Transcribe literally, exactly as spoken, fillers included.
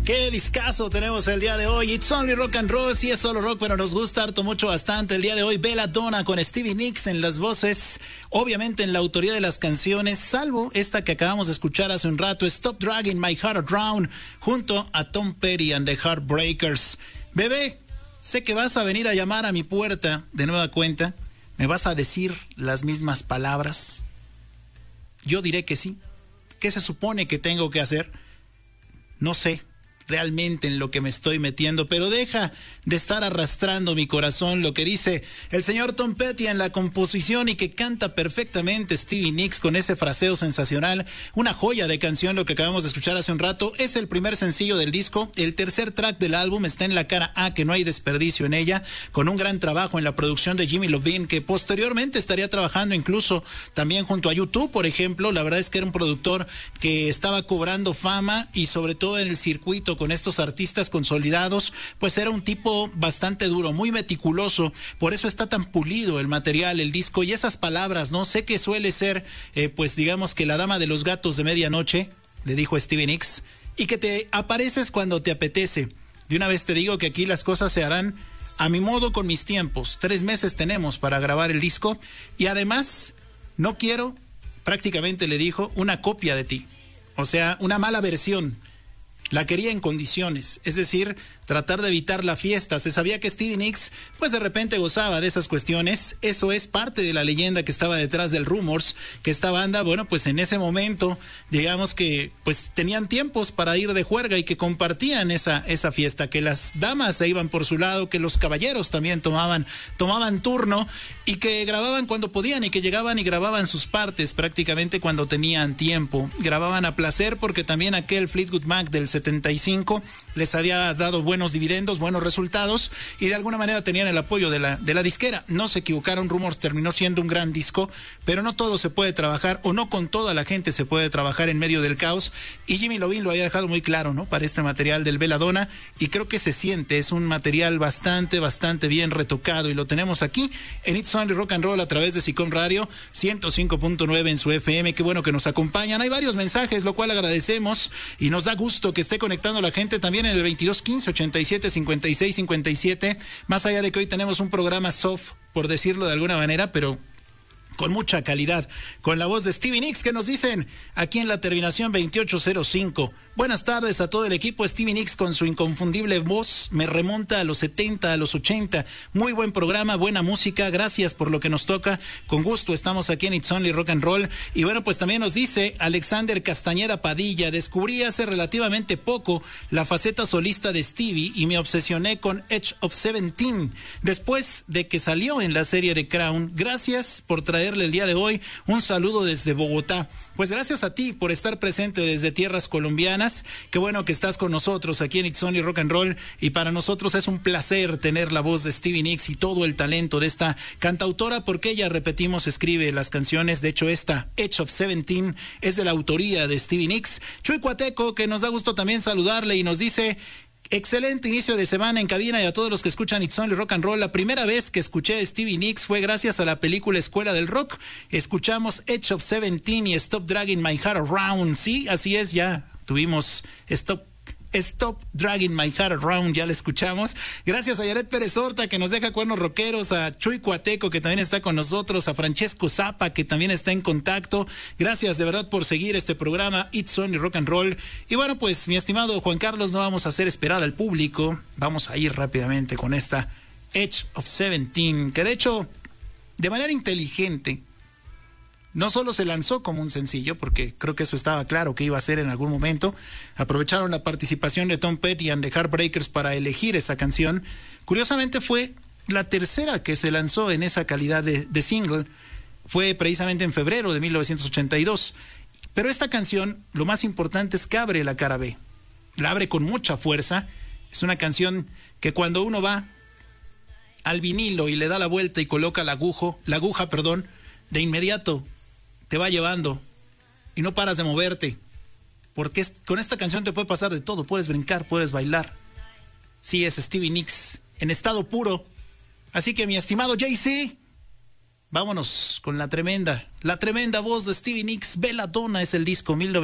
Qué discazo tenemos el día de hoy. It's only rock and roll. Sí es solo rock, pero nos gusta harto mucho bastante. El día de hoy, Belladonna con Stevie Nicks en las voces, obviamente en la autoría de las canciones, salvo esta que acabamos de escuchar hace un rato, Stop Dragging My Heart Around, junto a Tom Petty and the Heartbreakers. Bebé, sé que vas a venir a llamar a mi puerta de nueva cuenta. ¿Me vas a decir las mismas palabras? Yo diré que sí. ¿Qué se supone que tengo que hacer? No sé realmente en lo que me estoy metiendo, pero deja de estar arrastrando mi corazón, lo que dice el señor Tom Petty en la composición y que canta perfectamente Stevie Nicks con ese fraseo sensacional, una joya de canción lo que acabamos de escuchar hace un rato. Es el primer sencillo del disco, el tercer track del álbum, está en la cara A, que no hay desperdicio en ella, con un gran trabajo en la producción de Jimmy Iovine, que posteriormente estaría trabajando incluso también junto a YouTube, por ejemplo. La verdad es que era un productor que estaba cobrando fama y sobre todo en el circuito con estos artistas consolidados, pues era un tipo bastante duro, muy meticuloso, por eso está tan pulido el material, el disco y esas palabras, ¿no? Sé que suele ser, eh, pues digamos que la dama de los gatos de medianoche, le dijo Stevie Nicks, y que te apareces cuando te apetece. De una vez te digo que aquí las cosas se harán a mi modo, con mis tiempos. Tres meses tenemos para grabar el disco y además no quiero, prácticamente le dijo, una copia de ti, o sea, una mala versión. La quería en condiciones, es decir, tratar de evitar la fiesta. Se sabía que Stevie Nicks, pues de repente gozaba de esas cuestiones. Eso es parte de la leyenda que estaba detrás del Rumors, que esta banda, bueno, pues en ese momento, digamos que, pues tenían tiempos para ir de juerga y que compartían esa, esa fiesta, que las damas se iban por su lado, que los caballeros también tomaban, tomaban turno y que grababan cuando podían y que llegaban y grababan sus partes prácticamente cuando tenían tiempo. Grababan a placer porque también aquel Fleetwood Mac del setenta y cinco les había dado buenos dividendos, buenos resultados y de alguna manera tenían el apoyo de la, de la disquera. No se equivocaron, Rumors terminó siendo un gran disco, pero no todo se puede trabajar o no con toda la gente se puede trabajar en medio del caos y Jimmy Iovine lo había dejado muy claro, ¿no? Para este material del Belladonna y creo que se siente, es un material bastante, bastante bien retocado y lo tenemos aquí en It's Only Rock and Roll a través de Sicom Radio ciento cinco punto nueve en su F M. Qué bueno que nos acompañan. Hay varios mensajes, lo cual agradecemos y nos da gusto que esté conectando la gente también en el veintidós quince ochenta y siete cincuenta y seis cincuenta y siete. Más allá de que hoy tenemos un programa soft, por decirlo de alguna manera, pero con mucha calidad, con la voz de Stevie Nicks, que nos dicen aquí en la terminación veintiocho cero cinco. Buenas tardes a todo el equipo. Stevie Nicks con su inconfundible voz me remonta a los setenta, a los ochenta. Muy buen programa, buena música. Gracias por lo que nos toca. Con gusto estamos aquí en It's Only Rock and Roll. Y bueno, pues también nos dice Alexander Castañeda Padilla, descubrí hace relativamente poco la faceta solista de Stevie y me obsesioné con Edge of Seventeen después de que salió en la serie de Crown. Gracias por traerle el día de hoy un saludo desde Bogotá. Pues gracias a ti por estar presente desde tierras colombianas. Qué bueno que estás con nosotros aquí en It's Only Rock and Roll y para nosotros es un placer tener la voz de Stevie Nicks y todo el talento de esta cantautora porque ella, repetimos, escribe las canciones. De hecho, esta Edge of Seventeen es de la autoría de Stevie Nicks. Chuy Cuateco, que nos da gusto también saludarle y nos dice: excelente inicio de semana en cabina y a todos los que escuchan It's Only Rock and Roll. La primera vez que escuché a Stevie Nicks fue gracias a la película Escuela del Rock. Escuchamos Edge of Seventeen y Stop Dragging My Heart Around. Sí, así es, ya tuvimos Stop Stop Dragging My Heart Around, ya la escuchamos. Gracias a Yaret Pérez Horta, que nos deja cuernos rockeros, a Chuy Cuateco, que también está con nosotros, a Francesco Zapa, que también está en contacto. Gracias de verdad por seguir este programa It's Only Rock and Roll. Y bueno, pues mi estimado Juan Carlos, no vamos a hacer esperar al público, vamos a ir rápidamente con esta Edge of Seventeen, que de hecho, de manera inteligente, no solo se lanzó como un sencillo, porque creo que eso estaba claro que iba a ser en algún momento. Aprovecharon la participación de Tom Petty and the Heartbreakers para elegir esa canción. Curiosamente fue la tercera que se lanzó en esa calidad de, de single. Fue precisamente en febrero de mil novecientos ochenta y dos. Pero esta canción, lo más importante es que abre la cara B. La abre con mucha fuerza. Es una canción que cuando uno va al vinilo y le da la vuelta y coloca la aguja, la aguja, perdón, de inmediato te va llevando y no paras de moverte, porque con esta canción te puede pasar de todo, puedes brincar, puedes bailar. Sí, es Stevie Nicks en estado puro. Así que mi estimado Jay-Z, vámonos con la tremenda, la tremenda voz de Stevie Nicks. Belladonna es el disco mil novecientos